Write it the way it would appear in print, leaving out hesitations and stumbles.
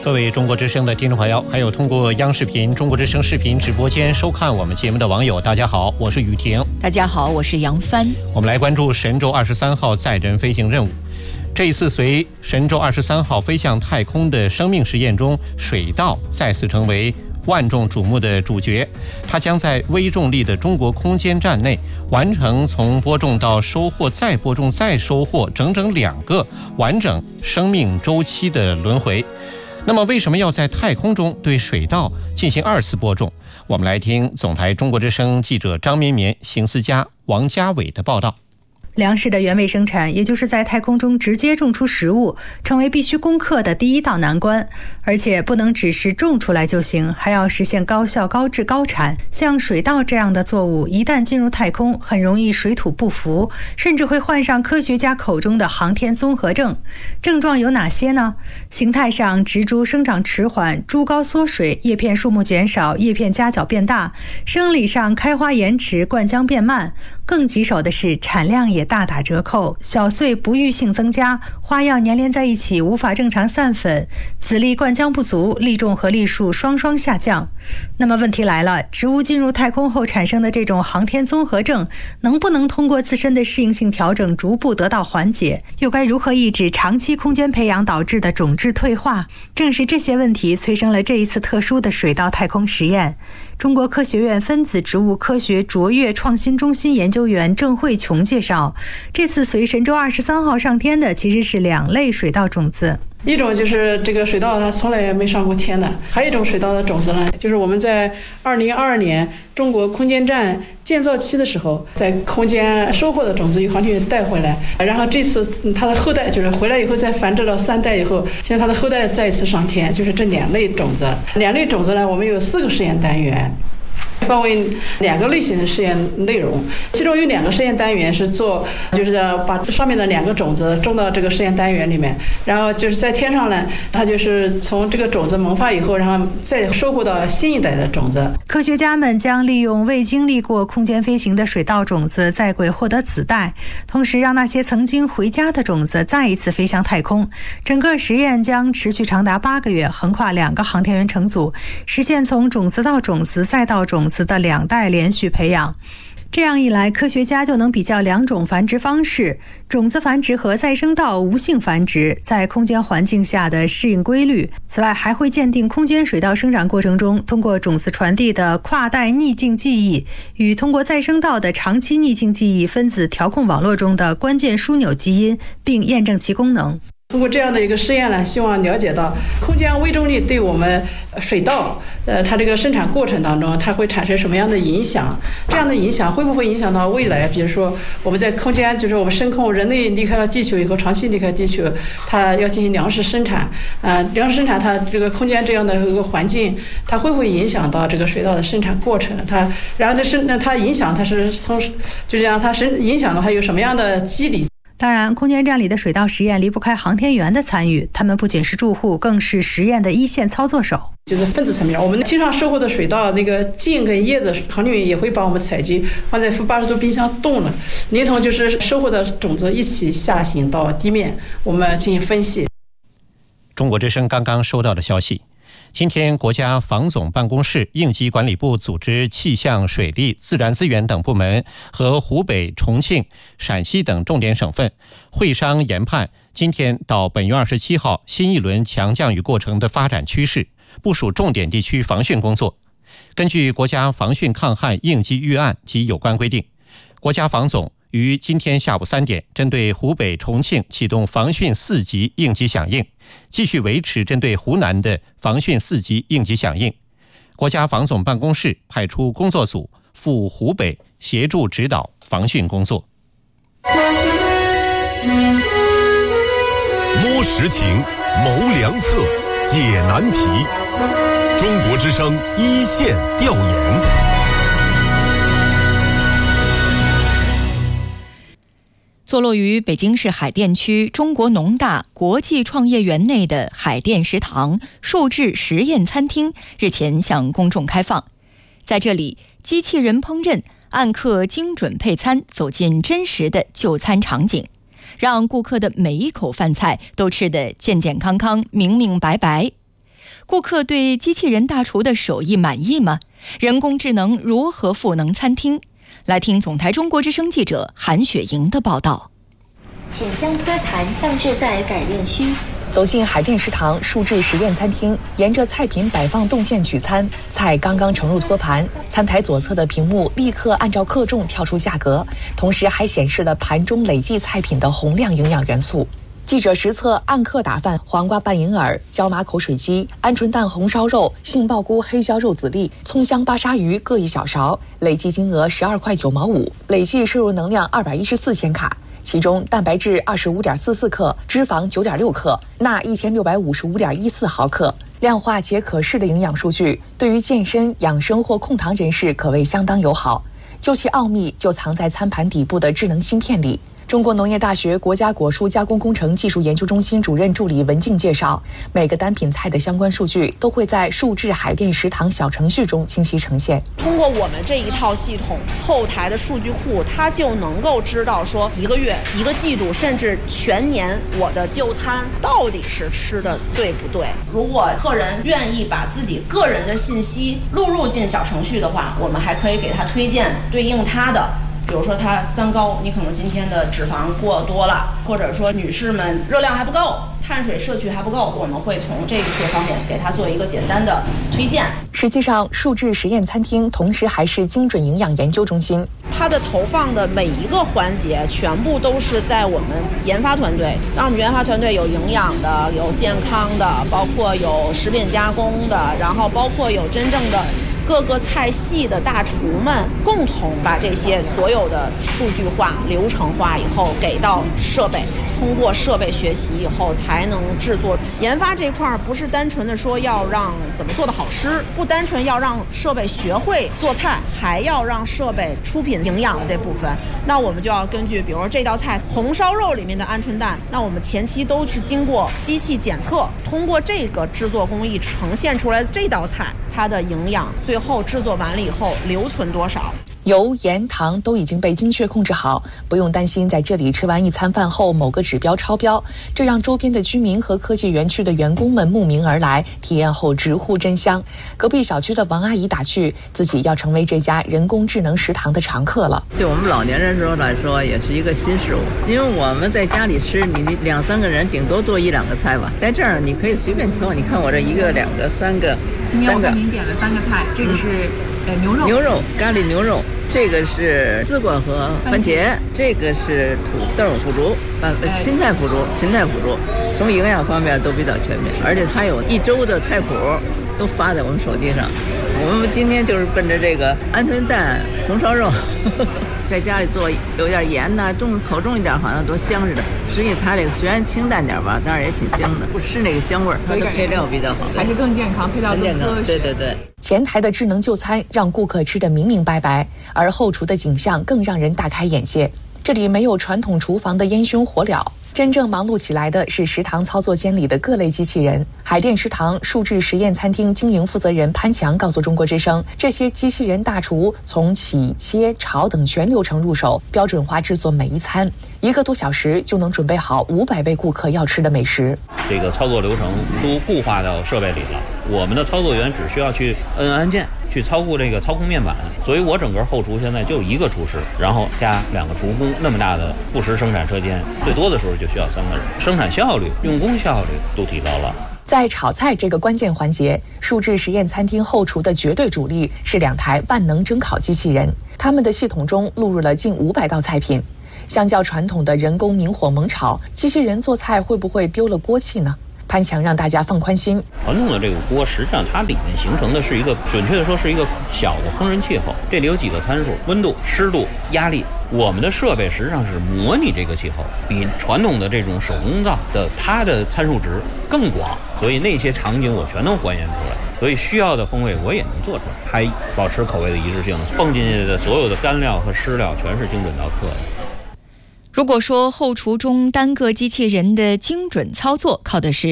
各位中国之声的听众朋友，还有通过央视频、中国之声视频直播间收看我们节目的网友，大家好，我是雨婷。 大家好，我是杨帆。 我们来关注神舟23号载人飞行任务。这一次随神舟23号飞向太空的生命实验中，水稻再次成为万众瞩目的主角。它将在微重力的中国空间站内完成从播种到收获再播种再收获整整2个完整生命周期的轮回。那么为什么要在太空中对水稻进行2次播种？我们来听总台中国之声记者张绵绵、邢思佳、王家伟的报道。 粮食的原位生产，也就是在太空中直接种出食物，成为必须攻克的第一道难关。而且不能只是种出来就行，还要实现高效、高质、高产。像水稻这样的作物，一旦进入太空，很容易水土不服，甚至会患上科学家口中的航天综合症。症状有哪些呢？形态上，植株生长迟缓，株高缩水，叶片数目减少，叶片夹角变大；生理上，开花延迟，灌浆变慢。更棘手的是，产量也大打折扣，小穗不育性增加，花样粘连在一起，无法正常散粉，籽粒灌浆不足，粒重和粒数双双下降。那么问题来了，植物进入太空后产生的这种航天综合症，能不能通过自身的适应性调整逐步得到缓解？又该如何抑制长期空间培养导致的种质退化？正是这些问题催生了这一次特殊的水稻太空实验。中国科学院分子植物科学卓越创新中心研究员郑慧琼介绍，这次随神舟23号上天的其实是2类水稻种子。 一种就是这个水稻它从来没上过天的，还有一种水稻的种子呢，就是我们在2022年中国空间站建造期的时候，在空间收获的种子由航天员带回来，然后这次它的后代就是回来以后再繁殖了3代以后，现在它的后代再一次上天，就是这2类种子。2类种子呢，我们有4个实验单元，分为2个类型的实验内容，其中有2个实验单元是做，就是把上面的2个种子种到这个实验单元里面，然后就是在天上呢，它就是从这个种子萌发以后，然后再收获到新一代的种子。 科学家们将利用未经历过空间飞行的水稻种子在轨获得子代，同时让那些曾经回家的种子再一次飞向太空。整个实验将持续长达8个月，横跨2个航天员乘组，实现从种子到种子再到种子的2代连续培养。这样一来，科学家就能比较2种繁殖方式，种子繁殖和再生稻无性繁殖在空间环境下的适应规律。此外，还会鉴定空间水稻生长过程中通过种子传递的跨代逆境记忆与通过再生稻的长期逆境记忆分子调控网络中的关键枢纽基因，并验证其功能。 通过这样的一个实验呢，希望了解到空间微重力对我们水稻它这个生产过程当中，它会产生什么样的影响？这样的影响会不会影响到未来？比如说我们在空间，就是我们升空，人类离开了地球以后，长期离开地球，它要进行粮食生产，粮食生产它这个空间这样的一个环境，它会不会影响到这个水稻的生产过程？然后它影响它是从就这样，它影响了它有什么样的机理？ 当然，空间站里的水稻实验离不开航天员的参与，他们不仅是住户，更是实验的一线操作手。 就是分子层面，我们经常收获的水稻那个茎跟叶子，航天员也会把我们采集放在负80度冰箱冻了，连同就是收获的种子一起下行到地面，我们进行分析。 中国之声刚刚收到的消息，今天，国家防总办公室、应急管理部组织气象、水利、自然资源等部门和湖北、重庆、陕西等重点省份会商研判今天到本月27号新一轮强降雨过程的发展趋势，部署重点地区防汛工作。根据国家防汛抗旱应急预案及有关规定，国家防总于今天下午3点针对湖北、重庆启动防汛4级应急响应，继续维持针对湖南的防汛4级应急响应。国家防总办公室派出工作组赴湖北协助指导防汛工作。 摸实情，谋良策，解难题。中国之声一线调研。 坐落于北京市海淀区中国农大国际创业园内的海淀食堂数制实验餐厅日前向公众开放。在这里，机器人烹饪，按克精准配餐，走进真实的就餐场景，让顾客的每一口饭菜都吃得健健康康、明明白白。 顾客对机器人大厨的手艺满意吗？人工智能如何赋能餐厅？来听总台中国之声记者韩雪莹的报道。 请将托盘放置在改练区。 走进海淀食堂数智实验餐厅，沿着菜品摆放动线取餐，菜刚刚盛入托盘，餐台左侧的屏幕立刻按照克重跳出价格，同时还显示了盘中累计菜品的洪量营养元素。记者实测按克打饭黄瓜拌银耳、椒麻口水鸡、鹌鹑蛋红烧肉、杏鲍菇黑椒肉籽粒、葱香巴沙鱼各1小勺，累计金额12块9毛5，累计摄入能量214千卡。其中蛋白质25.44克，脂肪9.6克，钠1655.14毫克，量化且可视的营养数据，对于健身、养生或控糖人士可谓相当友好。究其奥秘，就藏在餐盘底部的智能芯片里。中国农业大学国家果蔬加工工程技术研究中心主任助理文静介绍，每个单品菜的相关数据都会在数智海淀食堂小程序中清晰呈现。 通过我们这一套系统，后台的数据库，它就能够知道说1个月、1个季度，甚至全年我的就餐到底是吃的对不对。如果客人愿意把自己个人的信息录入进小程序的话，我们还可以给他推荐对应他的。比如说他三高，你可能今天的脂肪过多了，或者说女士们热量还不够，碳水摄取还不够，我们会从这些方面给他做一个简单的推荐。 实际上，数智实验餐厅同时还是精准营养研究中心， 它的投放的每一个环节全部都是在我们研发团队，让我们研发团队有营养的，有健康的，包括有食品加工的，然后包括有真正的各个菜系的大厨们共同把这些所有的数据化、流程化以后给到设备，通过设备学习以后才能制作。研发这块不是单纯的说要让怎么做的好吃，不单纯要让设备学会做菜，还要让设备出品营养的这部分。那我们就要根据比如说这道菜红烧肉里面的鹌鹑蛋，那我们前期都是经过机器检测，通过这个制作工艺呈现出来这道菜它的营养，最后制作完了以后留存多少。 油、盐、糖都已经被精确控制好，不用担心在这里吃完一餐饭后某个指标超标，这让周边的居民和科技园区的员工们慕名而来，体验后直呼真香。隔壁小区的王阿姨打趣，自己要成为这家人工智能食堂的常客了。 对我们老年人来说也是一个新事物，因为我们在家里吃，你2、3个人顶多做1、2个菜吧，在这儿你可以随便挑，你看我这1个、2个、3个， 今天我看您点了3个菜，这个是牛肉咖喱牛肉，这个是丝瓜和番茄，这个是土豆腐竹，芹菜腐竹，从营养方面都比较全面，而且它有1周的菜谱都发在我们手机上。我们今天就是奔着这个鹌鹑蛋红烧肉在家里做，有点盐呐，口重一点，好像多香似的。实际它这个虽然清淡点吧，但是也挺香的，不是那个香味儿。它的配料比较好， 还是更健康，配料更科学。 对。 前台的智能就餐让顾客吃得明明白白，而后厨的景象更让人大开眼界。这里没有传统厨房的烟熏火燎，真正忙碌起来的是食堂操作间里的各类机器人。海淀食堂数智实验餐厅经营负责人潘强告诉中国之声，这些机器人大厨从起、切、炒等全流程入手，标准化制作每一餐，1个多小时就能准备好500位顾客要吃的美食。 这个操作流程都固化到设备里了，我们的操作员只需要去摁按键，去操控这个操控面板，所以我整个后厨现在就1个厨师，然后加2个厨工，那么大的副食生产车间，最多的时候就需要3个人，生产效率、用工效率都提高了。 在炒菜这个关键环节，数智实验餐厅后厨的绝对主力是2台万能蒸烤机器人，他们的系统中录入了近500道菜品。相较传统的人工明火猛炒，机器人做菜会不会丢了锅气呢？潘强让大家放宽心。 传统的这个锅，实际上它里面形成的是一个，准确的说是一个小的烹饪气候，这里有几个参数：温度、湿度、压力。我们的设备实际上是模拟这个气候，比传统的这种手工灶的它的参数值更广，所以那些场景我全能还原出来，所以需要的风味我也能做出来，还保持口味的一致性。蹦进去的所有的干料和湿料全是精准到克的。 如果说后厨中单个机器人的精准操作靠的是